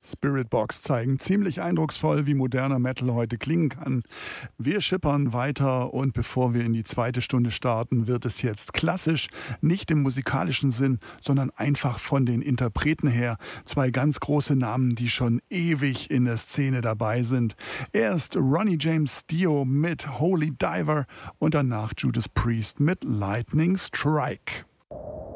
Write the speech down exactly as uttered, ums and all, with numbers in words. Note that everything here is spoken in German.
Spiritbox zeigen ziemlich eindrucksvoll, wie moderner Metal heute klingen kann. Wir schippern weiter und bevor wir in die zweite Stunde starten, wird es jetzt klassisch, nicht im musikalischen Sinn, sondern einfach von den Interpreten her. Zwei ganz große Namen, die schon ewig in der Szene dabei sind. Erst Ronnie James Dio mit Holy Diver und danach Judas Priest mit Lightning Strike.